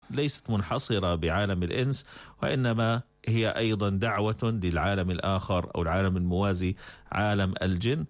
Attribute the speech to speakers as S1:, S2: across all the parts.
S1: ليست منحصرة بعالم الإنس، وإنما هي أيضا دعوة للعالم الآخر أو العالم الموازي عالم الجن.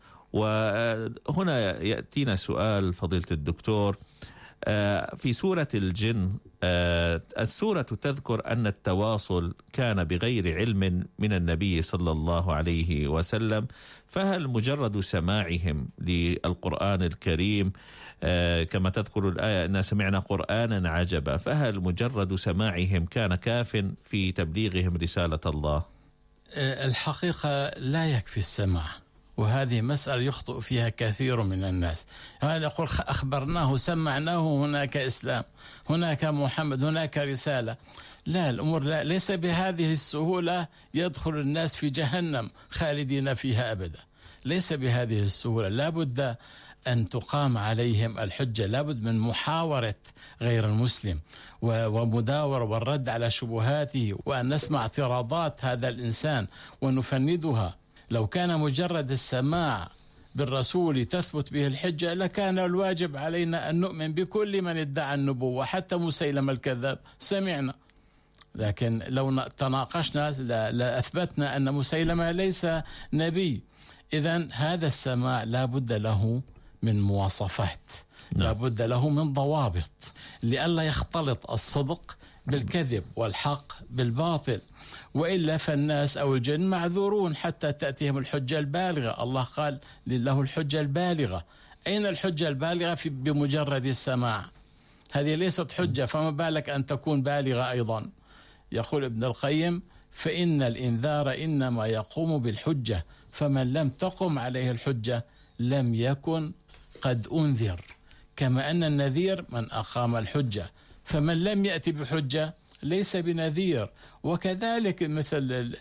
S1: وهنا يأتينا سؤال فضيلة الدكتور، في سورة الجن السورة تذكر أن التواصل كان بغير علم من النبي صلى الله عليه وسلم، فهل مجرد سماعهم للقرآن الكريم كما تذكر الآية أن سمعنا قرآنا عجبا، فهل مجرد سماعهم كان كاف في تبليغهم رسالة الله؟
S2: الحقيقة لا يكفي السماع، وهذه مسألة يخطئ فيها كثير من الناس. هذا يقول أخبرناه سمعناه هناك إسلام، هناك محمد، هناك رسالة. لا، الأمور ليس بهذه السهولة يدخل الناس في جهنم خالدين فيها أبدا، ليس بهذه السهولة. لابد أن تقام عليهم الحجة، لابد من محاورة غير المسلم ومداورة والرد على شبهاته، وأن نسمع اعتراضات هذا الإنسان ونفندها. لو كان مجرد السماع بالرسول تثبت به الحجة لكان الواجب علينا أن نؤمن بكل من ادعى النبوة، حتى مسيلمة الكذاب سمعنا، لكن لو تناقشنا لأثبتنا أن مسيلمة ليس نبي. إذن هذا السماع لا بد له من مواصفات، لا بد له من ضوابط لئلا يختلط الصدق بالكذب والحق بالباطل، وإلا فالناس أو الجن معذورون حتى تأتيهم الحجة البالغة. الله قال له الحجة البالغة. أين الحجة البالغة بمجرد السماع؟ هذه ليست حجة، فما بالك أن تكون بالغة أيضا. يقول ابن القيم: فإن الإنذار إنما يقوم بالحجة، فمن لم تقم عليه الحجة لم يكن قد أنذر، كما أن النذير من أقام الحجة، فمن لم يأتي بحجة ليس بنذير. وكذلك مثل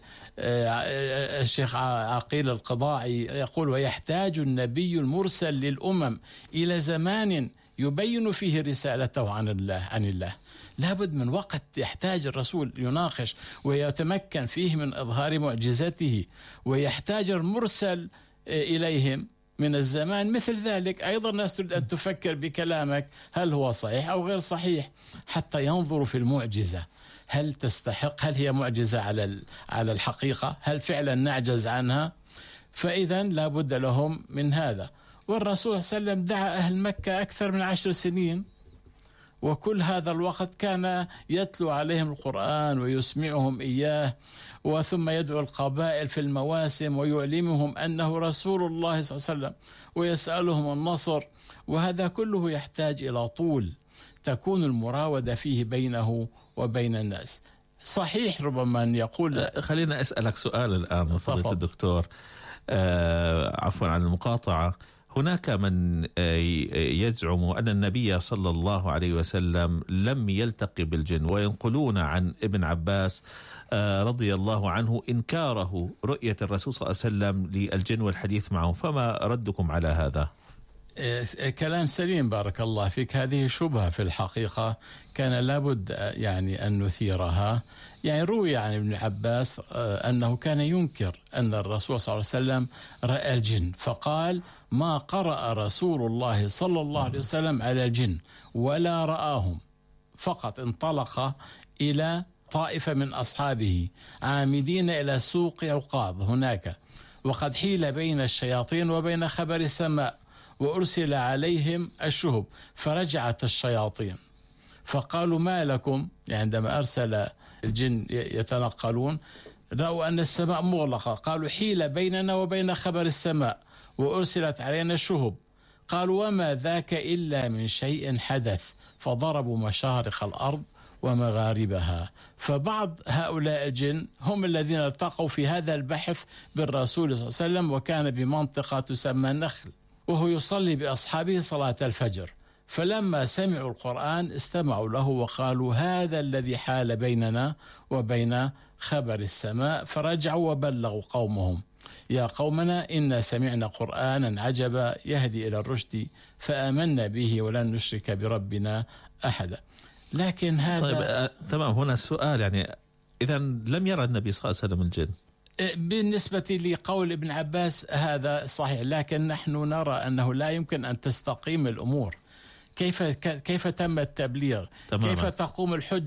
S2: الشيخ عقيل القضاعي يقول: ويحتاج النبي المرسل للأمم إلى زمان يبين فيه رسالته عن الله. لابد من وقت يحتاج الرسول يناقش ويتمكن فيه من إظهار معجزته، ويحتاج المرسل إليهم من الزمان مثل ذلك. أيضا الناس تريد أن تفكر بكلامك هل هو صحيح أو غير صحيح، حتى ينظروا في المعجزة، هل تستحق، هل هي معجزة على الحقيقة، هل فعلا نعجز عنها. فإذا لابد لهم من هذا. والرسول صلى الله عليه وسلم دعا أهل مكة أكثر من 10 سنين، وكل هذا الوقت كان يتلو عليهم القرآن ويسمعهم إياه، وثم يدعو القبائل في المواسم ويعلمهم أنه رسول الله صلى الله عليه وسلم ويسألهم النصر. وهذا كله يحتاج إلى طول تكون المراودة فيه بينه وبين الناس. صحيح ربما أن يقول.
S1: خلينا أسألك سؤال الآن فضيلة الدكتور، عفوا عن المقاطعة. هناك من يزعم أن النبي صلى الله عليه وسلم لم يلتقي بالجن، وينقلون عن ابن عباس رضي الله عنه إنكاره رؤية الرسول صلى الله عليه وسلم للجن والحديث معه، فما ردكم على هذا؟
S2: كلام سليم بارك الله فيك. هذه شبهة في الحقيقة كان لابد يعني أن نثيرها. يعني روي عن ابن عباس أنه كان ينكر أن الرسول صلى الله عليه وسلم رأى الجن، فقال: ما قرأ رسول الله صلى الله عليه وسلم على الجن ولا رآهم، فقط انطلق إلى طائفة من أصحابه عامدين إلى سوق عقاظ هناك، وقد حيل بين الشياطين وبين خبر السماء، وأرسل عليهم الشهب، فرجعت الشياطين فقالوا: ما لكم؟ يعني عندما أرسل الجن يتنقلون رأوا أن السماء مغلقة، قالوا: حيل بيننا وبين خبر السماء وأرسلت علينا الشهب. قالوا: وما ذاك إلا من شيء حدث، فضربوا مشارق الأرض ومغاربها. فبعض هؤلاء الجن هم الذين التقوا في هذا البحث بالرسول صلى الله عليه وسلم، وكان بمنطقة تسمى النخل، وهو يصلي بأصحابه صلاة الفجر. فلما سمعوا القرآن استمعوا له وقالوا: هذا الذي حال بيننا وبين خبر السماء. فرجعوا وبلغوا قومهم: يا قومنا إنا سمعنا قرآنا عجبا يهدي إلى الرشد فآمنا به ولن نشرك بربنا أحدا. لكن هذا
S1: طيب تمام. هنا السؤال، يعني إذا لم يرى النبي صلى الله عليه وسلم الجن؟
S2: بالنسبة لقول ابن عباس هذا صحيح، لكن نحن نرى أنه لا يمكن أن تستقيم الأمور. كيف تم التبليغ؟ كيف تقوم الحجة